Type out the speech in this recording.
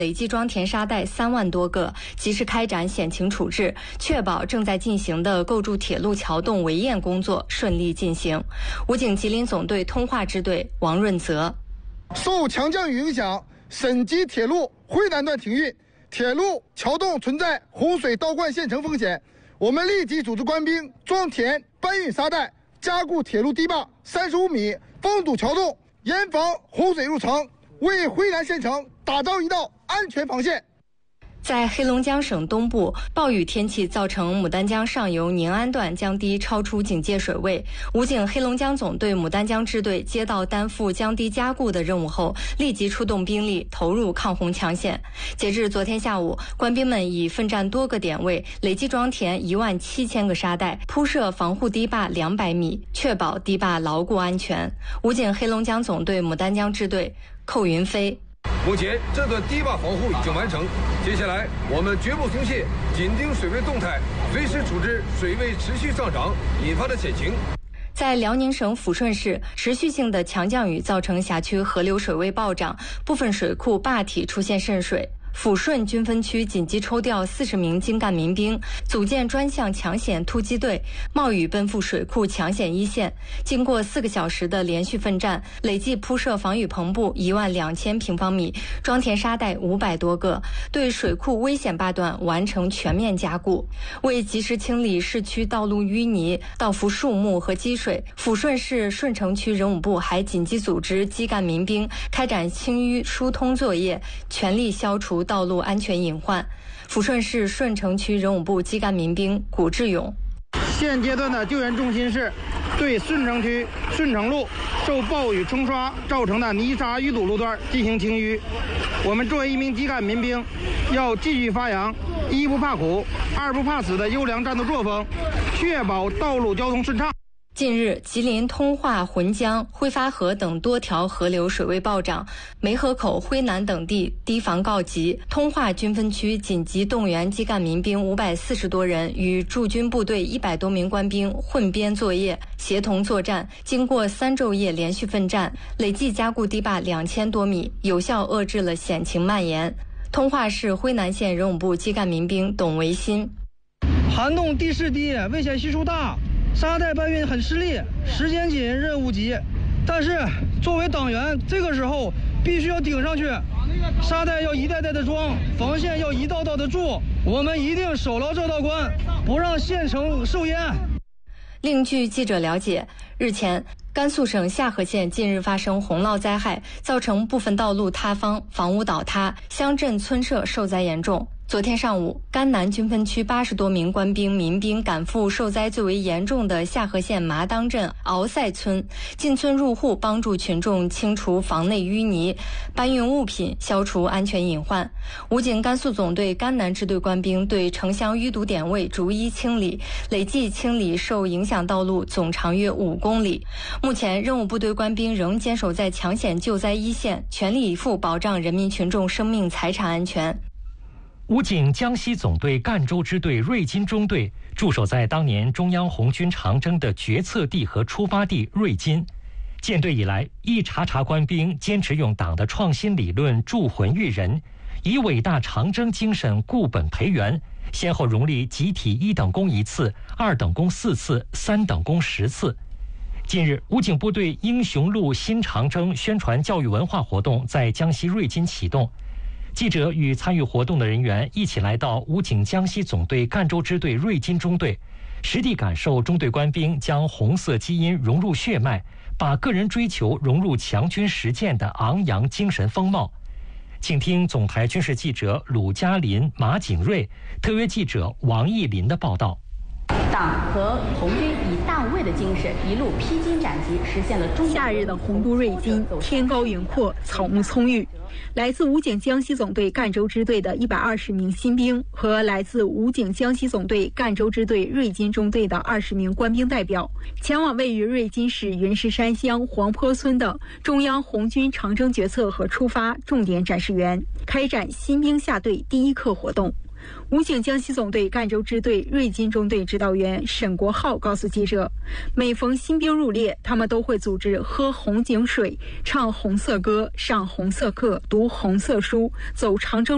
累计装填沙袋3万多个，及时开展险情处置，确保正在进行的构筑铁路桥洞围堰工作顺利进行。武警吉林总队通化支队王润泽： 受强降雨影响，沈吉铁路辉南段停运，铁路桥洞存在洪水倒灌陷沉风险。我们立即组织官兵装填搬运沙袋，加固铁路堤坝35米，封堵桥洞，严防洪水入城，为辉南县城打造一道安全防线。 在黑龙江省东部，暴雨天气造成牡丹江上游宁安段江堤超出警戒水位。武警黑龙江总队牡丹江支队接到担负江堤加固的任务后，立即出动兵力投入抗洪抢险。截至昨天下午，官兵们已奋战多个点位，累计装填17000个沙袋，铺设防护堤坝200米，确保堤坝牢固安全。武警黑龙江总队牡丹江支队寇云飞： 目前这段堤坝防护已经完成，接下来我们绝不松懈，紧盯水位动态，随时处置水位持续上涨引发的险情。 在辽宁省抚顺市，持续性的强降雨造成辖区河流水位暴涨，部分水库坝体出现渗水。抚顺军分区紧急抽调40名精干民兵，组建专项抢险突击队，冒雨奔赴水库抢险一线。经过4个小时的连续奋战，累计铺设防雨篷布12000平方米，装填沙袋500多个，对水库危险坝段完成全面加固。为及时清理市区道路淤泥、倒伏树木和积水，抚顺市顺城区人武部还紧急组织基干民兵开展清淤疏通作业，全力消除道路安全隐患。抚顺市顺城区人武部基干民兵古志勇： 现阶段的救援重心是对顺城区顺城路受暴雨冲刷造成的泥沙淤堵路段进行清淤。我们作为一名基干民兵，要继续发扬一不怕苦、二不怕死的优良战斗作风，确保道路交通顺畅。 近日，吉林通化、浑江、挥发河等多条河流水位暴涨，梅河口、辉南等地堤防告急。通化军分区紧急动员基干民兵540多人，与驻军部队100多名官兵混编作业，协同作战。经过3昼夜连续奋战，累计加固堤坝2000多米，有效遏制了险情蔓延。通化市辉南县人武部基干民兵董维新： 涵洞地势低，危险系数大，沙袋搬运很吃力，时间紧，任务急。但是作为党员，这个时候必须要顶上去，沙袋要一袋袋的装，防线要一道道的筑。我们一定守牢这道关，不让县城受淹。 另据记者了解，日前甘肃省夏河县近日发生洪涝灾害，造成部分道路塌方、房屋倒塌，乡镇村社受灾严重。昨天上午，甘南军分区80多名官兵、民兵赶赴受灾最为严重的夏河县麻当镇敖赛村，进村入户，帮助群众清除房内淤泥，搬运物品，消除安全隐患。武警甘肃总队甘南支队官兵对城乡淤堵点位逐一清理，累计清理受影响道路总长约5公里。目前，任务部队官兵仍坚守在抢险救灾一线，全力以赴保障人民群众生命财产安全。 武警江西总队赣州支队瑞金中队驻守在当年中央红军长征的决策地和出发地瑞金。建队以来，一茬茬官兵坚持用党的创新理论铸魂育人，以伟大长征精神固本培元，先后荣立集体1等功1次、2等功4次、3等功10次。近日，武警部队英雄路新长征宣传教育文化活动在江西瑞金启动。记者与参与活动的人员一起来到武警江西总队赣州支队瑞金中队，实地感受中队官兵将红色基因融入血脉，把个人追求融入强军实践的昂扬精神风貌。请听总台军事记者鲁嘉林、马景瑞，特约记者王艺林的报道。 党和红军以大无畏的精神，一路披荆斩棘，实现了夏日的洪都瑞金，天高云阔，草木葱郁。来自武警江西总队赣州支队的120名新兵和来自武警江西总队赣州支队瑞金中队的20名官兵代表，前往位于瑞金市云石山乡黄坡村的中央红军长征决策和出发重点展示园，开展新兵下队第一课活动。武警江西总队赣州支队瑞金中队指导员沈国浩告诉记者，每逢新兵入列，他们都会组织喝红警水、唱红色歌、上红色课、读红色书、走长征